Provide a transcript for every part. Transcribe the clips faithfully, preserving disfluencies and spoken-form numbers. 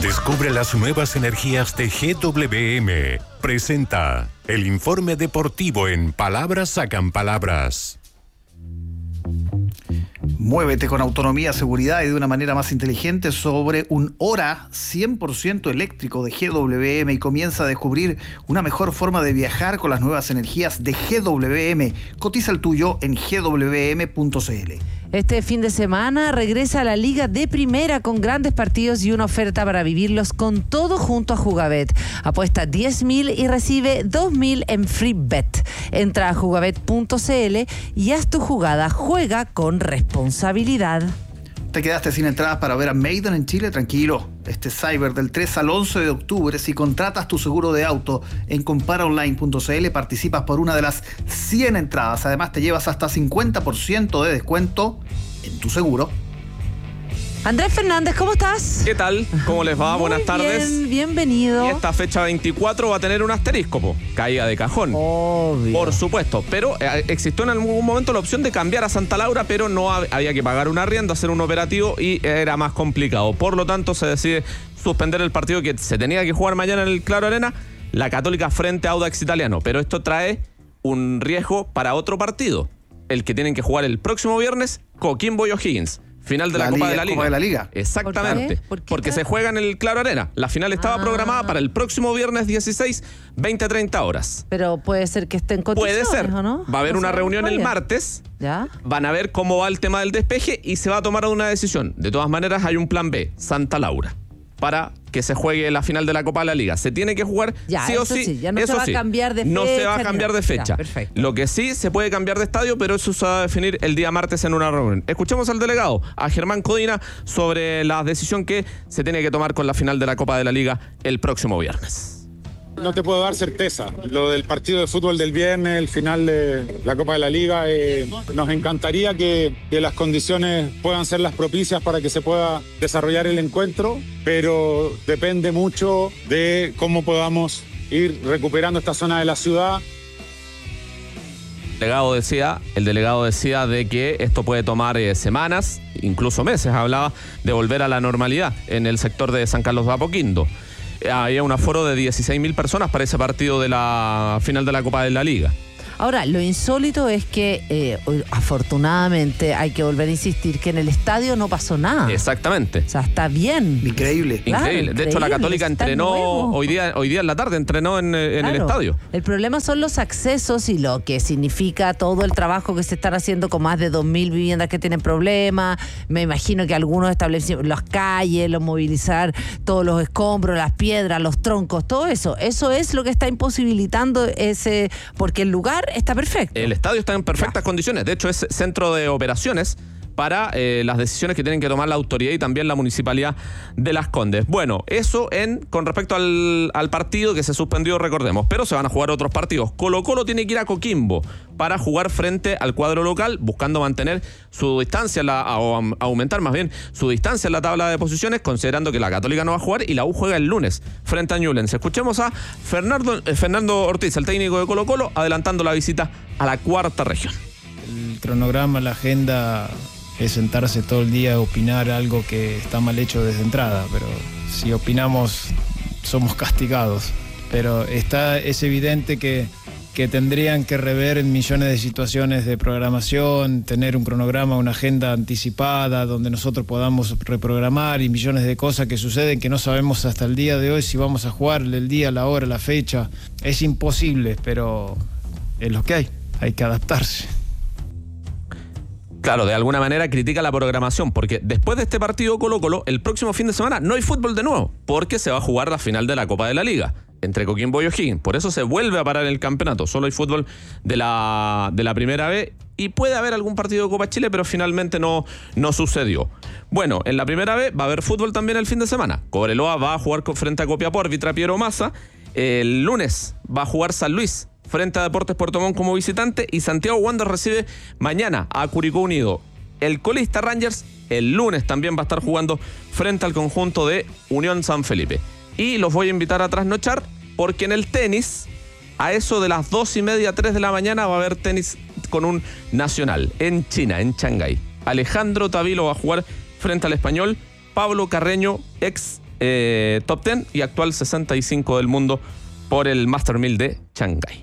Descubre las nuevas energías de G W M. Presenta el informe deportivo en Palabras Sacan Palabras. Muévete con autonomía, seguridad y de una manera más inteligente sobre un Hora cien por ciento eléctrico de G W M y comienza a descubrir una mejor forma de viajar con las nuevas energías de G W M. Cotiza el tuyo en g w m punto c l. Este fin de semana regresa a la Liga de Primera con grandes partidos y una oferta para vivirlos con todo junto a Jugabet. Apuesta diez mil y recibe dos mil en free bet. Entra a jugabet punto c l y haz tu jugada. Juega con responsabilidad. ¿Te quedaste sin entradas para ver a Maiden en Chile? Tranquilo. Este Cyber del tres al once de octubre, si contratas tu seguro de auto en compara online punto c l, participas por una de las cien entradas. Además, te llevas hasta cincuenta por ciento de descuento en tu seguro. Andrés Fernández, ¿cómo estás? ¿Qué tal? ¿Cómo les va? Muy Buenas tardes. Bien, bienvenido. Y esta fecha veinticuatro va a tener un asterisco, po. Caída de cajón. Obvio. Por supuesto. Pero eh, existió en algún momento la opción de cambiar a Santa Laura, pero no hab- había que pagar un arriendo, hacer un operativo y era más complicado. Por lo tanto, se decide suspender el partido que se tenía que jugar mañana en el Claro Arena, la Católica frente a Audax Italiano. Pero esto trae un riesgo para otro partido, el que tienen que jugar el próximo viernes, Coquimbo y O'Higgins. Final de la, la Copa, Liga, de la Liga. Copa de la Liga. Exactamente. ¿Por qué? ¿Por qué Porque tal? se juega en el Claro Arena. La final estaba Ah. programada para el próximo viernes dieciséis, veinte a treinta horas. Pero puede ser que esté en condiciones, Puede ser. ¿o no? Va a haber No una sabemos reunión el todavía. martes. ¿Ya? Van a ver cómo va el tema del despeje y se va a tomar una decisión. De todas maneras, hay un plan B, Santa Laura, para que se juegue la final de la Copa de la Liga. Se tiene que jugar Ya, sí o eso sí. sí, ya no eso se va a sí. cambiar de No se va a fecha, cambiar ni de nada. fecha. Ya, perfecto. Lo que sí se puede cambiar de estadio, pero eso se va a definir el día martes en una reunión. Escuchemos al delegado, a Germán Codina, sobre la decisión que se tiene que tomar con la final de la Copa de la Liga el próximo viernes. No te puedo dar certeza. Lo del partido de fútbol del viernes, el final de la Copa de la Liga, eh, nos encantaría que, que las condiciones puedan ser las propicias para que se pueda desarrollar el encuentro, pero depende mucho de cómo podamos ir recuperando esta zona de la ciudad. El delegado decía, el delegado decía de que esto puede tomar eh, semanas, incluso meses. Hablaba de volver a la normalidad en el sector de San Carlos de Apoquindo. Había un aforo de dieciséis mil personas para ese partido de la final de la Copa de la Liga. Ahora, lo insólito es que, eh, afortunadamente, hay que volver a insistir que en el estadio no pasó nada. Exactamente. O sea, está bien. Increíble. Claro, Increíble. De hecho, la increíble, Católica está entrenó nuevo. hoy día, hoy día en la tarde, entrenó en, en el Claro. estadio. El problema son los accesos y lo que significa todo el trabajo que se están haciendo con más de dos mil viviendas que tienen problemas. Me imagino que algunos establecimientos, las calles, los movilizar todos los escombros, las piedras, los troncos, todo eso. Eso es lo que está imposibilitando ese, porque el lugar está perfecto. El estadio está en perfectas condiciones. De hecho, es centro de operaciones para eh, las decisiones que tienen que tomar la autoridad y también la Municipalidad de Las Condes. Bueno, eso en con respecto al, al partido que se suspendió, recordemos. Pero se van a jugar otros partidos. Colo Colo tiene que ir a Coquimbo para jugar frente al cuadro local, buscando mantener su distancia, la, o aumentar más bien su distancia en la tabla de posiciones, considerando que la Católica no va a jugar y la U juega el lunes frente a Ñublense. Escuchemos a Fernando, eh, Fernando Ortiz, el técnico de Colo Colo, adelantando la visita a la cuarta región. El cronograma, la agenda es sentarse todo el día a opinar algo que está mal hecho desde entrada, pero si opinamos somos castigados. Pero está, es evidente que, que tendrían que rever en millones de situaciones de programación, tener un cronograma, una agenda anticipada donde nosotros podamos reprogramar y millones de cosas que suceden que no sabemos hasta el día de hoy si vamos a jugar el día, la hora, la fecha. Es imposible, pero es lo que hay, hay que adaptarse. Claro, de alguna manera critica la programación, porque después de este partido Colo Colo, el próximo fin de semana no hay fútbol de nuevo, porque se va a jugar la final de la Copa de la Liga entre Coquimbo y O'Higgins. Por eso se vuelve a parar el campeonato. Solo hay fútbol de la, de la primera B y puede haber algún partido de Copa Chile, pero finalmente no, no sucedió. Bueno, en la primera B va a haber fútbol también el fin de semana. Cobreloa va a jugar frente a Copiapó, árbitra Piero Massa. El lunes va a jugar San Luis frente a Deportes Puerto Montt como visitante, y Santiago Wanderers recibe mañana a Curicó Unido. El colista Rangers el lunes también va a estar jugando frente al conjunto de Unión San Felipe. Y los voy a invitar a trasnochar, porque en el tenis, a eso de las dos y media, tres de la mañana, va a haber tenis con un nacional en China, en Shanghái. Alejandro Tavilo va a jugar frente al español Pablo Carreño, ex eh, top diez y actual sesenta y cinco del mundo por el Master mil de Shanghái.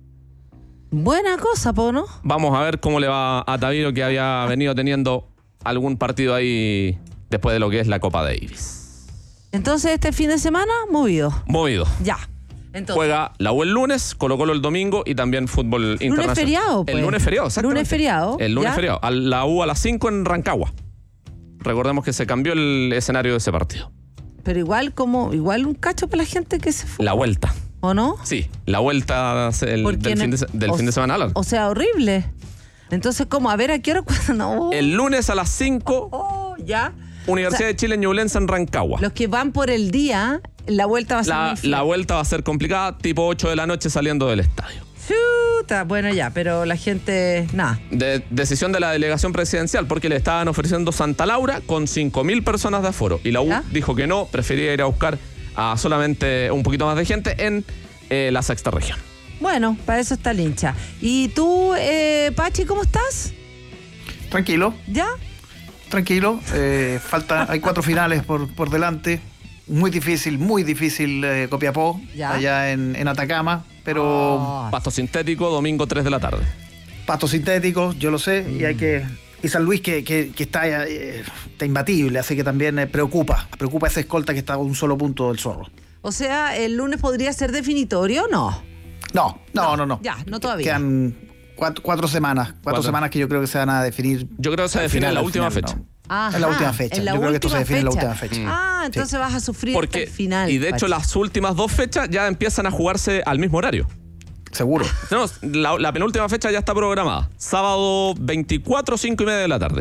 Buena cosa, po, ¿no? Vamos a ver cómo le va a Taviro, que había venido teniendo algún partido ahí después de lo que es la Copa Davis. Entonces, este fin de semana, movido. Movido. Ya. Entonces, Juega la U el lunes, Colo-Colo el domingo y también fútbol internacional. Lunes feriado, pues. El lunes feriado, exactamente. Lunes feriado. El lunes ¿ya? feriado. A la U a las cinco en Rancagua. Recordemos que se cambió el escenario de ese partido. Pero igual como igual un cacho para la gente que se fue. La vuelta. ¿O no? Sí, la vuelta el- del, fin de, del o, fin de semana largo. O sea, horrible. Entonces, ¿cómo? A ver, ¿a qué hora? No. El lunes a las cinco, Oh, ya. Universidad O sea, de Chile, Ñublense en Rancagua. Los que van por el día, la vuelta va a ser La, muy fea. la vuelta va a ser complicada, tipo ocho de la noche saliendo del estadio. Chuta, bueno, ya, pero la gente, nada. De, decisión de la delegación presidencial, porque le estaban ofreciendo Santa Laura con cinco mil personas de aforo. Y la U ¿Ya? dijo que no, prefería ir a buscar a solamente un poquito más de gente en eh, la sexta región. Bueno, para eso está el hincha. ¿Y tú, eh, Pachi, cómo estás? Tranquilo, ¿Ya? tranquilo. Eh, falta, hay cuatro finales por, por delante. Muy difícil, muy difícil eh, Copiapó, Ya. allá en, en Atacama. Pero Oh. Pasto sintético, domingo tres de la tarde. pasto sintético, yo lo sé, y hay que. Y San Luis que, que, que está, eh, está imbatible, así que también eh, preocupa. Preocupa esa escolta que está a un solo punto del Zorro. O sea, ¿el lunes podría ser definitorio o no? No, no, no, no. Ya, no todavía. Quedan cuatro, cuatro semanas. Cuatro, Cuatro. semanas que yo creo que se van a definir. Yo creo que se al define en la al última final, fecha. ¿no? Ajá, en la última fecha. en la Yo creo que esto se última define en la fecha. última fecha. Ah, entonces Sí. vas a sufrir Porque, hasta el final. y de hecho, Pachi. las últimas dos fechas ya empiezan a jugarse al mismo horario. Seguro. No, la, la penúltima fecha ya está programada. Sábado veinticuatro, cinco y media de la tarde.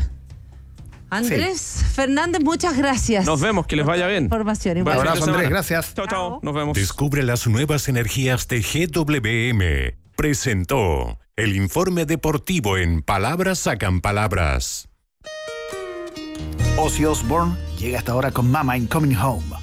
Andrés Fernández, muchas gracias. Nos vemos, que les vaya bien. Información. Un Igual. Buen fin de abrazo, Andrés. semana. Gracias. Chao, chao. Nos vemos. Descubre las nuevas energías de G W M. Presentó el informe deportivo en Palabras Sacan Palabras. Ozzy Osbourne llega hasta ahora con Mama in Coming Home.